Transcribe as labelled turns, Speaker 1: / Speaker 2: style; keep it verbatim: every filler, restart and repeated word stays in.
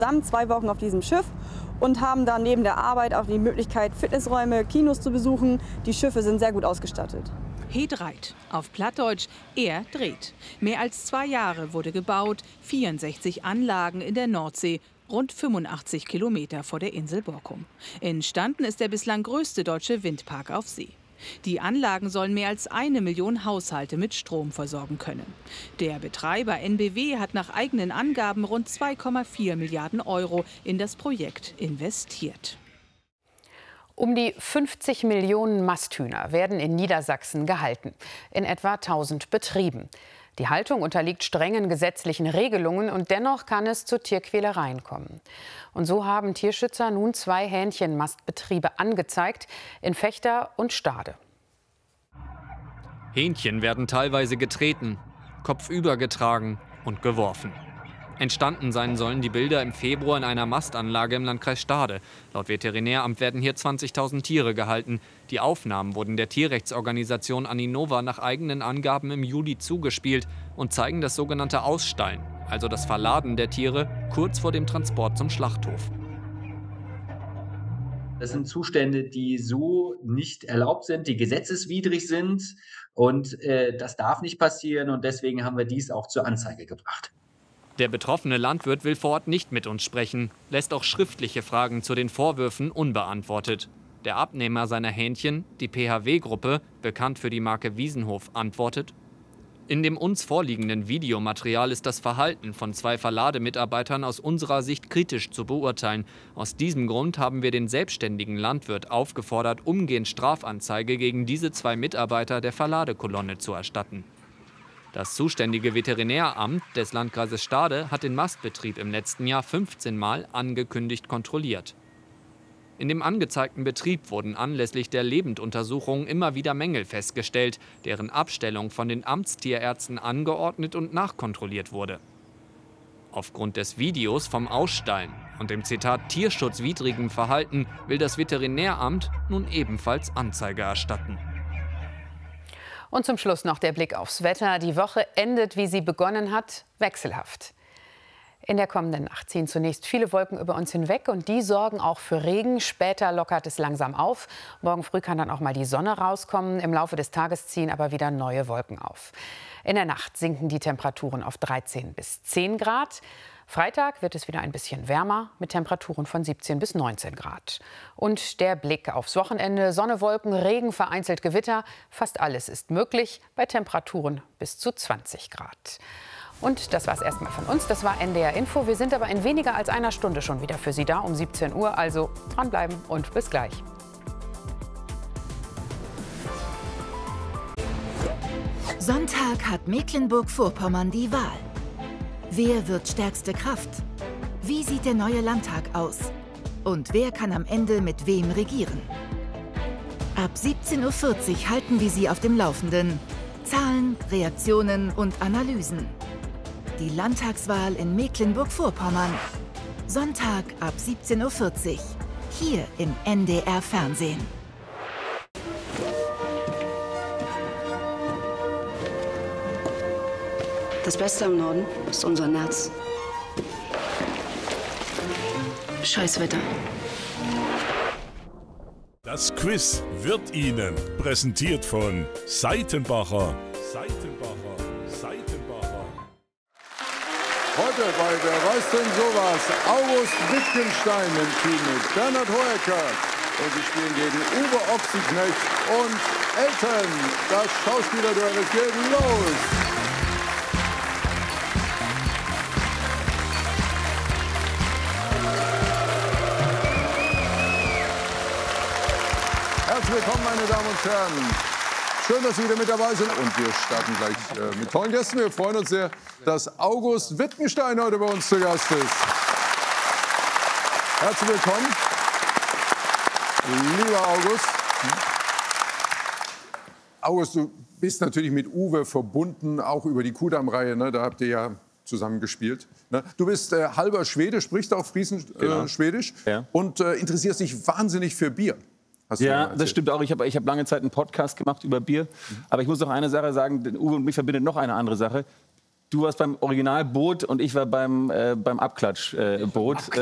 Speaker 1: Zusammen zwei Wochen auf diesem Schiff und haben dann neben der Arbeit auch die Möglichkeit, Fitnessräume, Kinos zu besuchen. Die Schiffe sind sehr gut ausgestattet.
Speaker 2: He dreit. Auf Plattdeutsch, er dreht. Mehr als zwei Jahre wurde gebaut, vierundsechzig Anlagen in der Nordsee, rund fünfundachtzig Kilometer vor der Insel Borkum. Entstanden ist der bislang größte deutsche Windpark auf See. Die Anlagen sollen mehr als eine Million Haushalte mit Strom versorgen können. Der Betreiber N B W hat nach eigenen Angaben rund zwei Komma vier Milliarden Euro in das Projekt investiert.
Speaker 3: Um die fünfzig Millionen Masthühner werden in Niedersachsen gehalten, in etwa tausend Betrieben. Die Haltung unterliegt strengen gesetzlichen Regelungen und dennoch kann es zu Tierquälereien kommen. Und so haben Tierschützer nun zwei Hähnchenmastbetriebe angezeigt, in Vechta und Stade.
Speaker 4: Hähnchen werden teilweise getreten, kopfüber getragen und geworfen. Entstanden sein sollen die Bilder im Februar in einer Mastanlage im Landkreis Stade. Laut Veterinäramt werden hier zwanzigtausend Tiere gehalten. Die Aufnahmen wurden der Tierrechtsorganisation Aninova nach eigenen Angaben im Juli zugespielt und zeigen das sogenannte Ausstallen, also das Verladen der Tiere kurz vor dem Transport zum Schlachthof.
Speaker 5: Das sind Zustände, die so nicht erlaubt sind, die gesetzeswidrig sind und äh, das darf nicht passieren und deswegen haben wir dies auch zur Anzeige gebracht.
Speaker 4: Der betroffene Landwirt will vor Ort nicht mit uns sprechen, lässt auch schriftliche Fragen zu den Vorwürfen unbeantwortet. Der Abnehmer seiner Hähnchen, die P H W-Gruppe, bekannt für die Marke Wiesenhof, antwortet: In dem uns vorliegenden Videomaterial ist das Verhalten von zwei Verlademitarbeitern aus unserer Sicht kritisch zu beurteilen. Aus diesem Grund haben wir den selbstständigen Landwirt aufgefordert, umgehend Strafanzeige gegen diese zwei Mitarbeiter der Verladekolonne zu erstatten. Das zuständige Veterinäramt des Landkreises Stade hat den Mastbetrieb im letzten Jahr fünfzehn Mal angekündigt kontrolliert. In dem angezeigten Betrieb wurden anlässlich der Lebenduntersuchungen immer wieder Mängel festgestellt, deren Abstellung von den Amtstierärzten angeordnet und nachkontrolliert wurde. Aufgrund des Videos vom Ausstallen und dem Zitat tierschutzwidrigen Verhalten will das Veterinäramt nun ebenfalls Anzeige erstatten.
Speaker 3: Und zum Schluss noch der Blick aufs Wetter. Die Woche endet, wie sie begonnen hat, wechselhaft. In der kommenden Nacht ziehen zunächst viele Wolken über uns hinweg und die sorgen auch für Regen. Später lockert es langsam auf. Morgen früh kann dann auch mal die Sonne rauskommen. Im Laufe des Tages ziehen aber wieder neue Wolken auf. In der Nacht sinken die Temperaturen auf dreizehn bis zehn Grad. Freitag wird es wieder ein bisschen wärmer mit Temperaturen von siebzehn bis neunzehn Grad. Und der Blick aufs Wochenende: Sonne, Wolken, Regen, vereinzelt Gewitter. Fast alles ist möglich bei Temperaturen bis zu zwanzig Grad. Und das war es erstmal von uns. Das war N D R Info. Wir sind aber in weniger als einer Stunde schon wieder für Sie da um siebzehn Uhr. Also dranbleiben und bis gleich.
Speaker 6: Sonntag hat Mecklenburg-Vorpommern die Wahl. Wer wird stärkste Kraft? Wie sieht der neue Landtag aus? Und wer kann am Ende mit wem regieren? Ab siebzehn Uhr vierzig halten wir Sie auf dem Laufenden. Zahlen, Reaktionen und Analysen. Die Landtagswahl in Mecklenburg-Vorpommern. Sonntag ab siebzehn Uhr vierzig. Hier im N D R Fernsehen.
Speaker 7: Das Beste am Norden ist unser Nerz. Scheißwetter.
Speaker 8: Das Quiz wird Ihnen präsentiert von Seitenbacher. Seitenbacher. Seitenbacher.
Speaker 9: Heute bei Wer weiß denn sowas? August Wittgenstein im Team mit Bernhard Hoeker. Und sie spielen gegen Uwe Ochsenknecht und Elton. Das Schauspielerduell geht los. Herzlich willkommen, meine Damen und Herren. Schön, dass Sie wieder mit dabei sind. Und wir starten gleich äh, mit tollen Gästen. Wir freuen uns sehr, dass August Wittgenstein heute bei uns zu Gast ist. Herzlich willkommen, lieber August. August, du bist natürlich mit Uwe verbunden, auch über die Kudamm-Reihe. Ne? Da habt ihr ja zusammen gespielt. Ne? Du bist äh, halber Schwede, sprichst auch fließend äh, genau. Schwedisch ja. und äh, interessierst dich wahnsinnig für Bier.
Speaker 10: Ja, das stimmt auch. Ich habe ich hab lange Zeit einen Podcast gemacht über Bier. Mhm. Aber ich muss noch eine Sache sagen, denn Uwe und mich verbindet noch eine andere Sache. Du warst beim Originalboot und ich war beim, äh, beim Abklatschboot. Äh,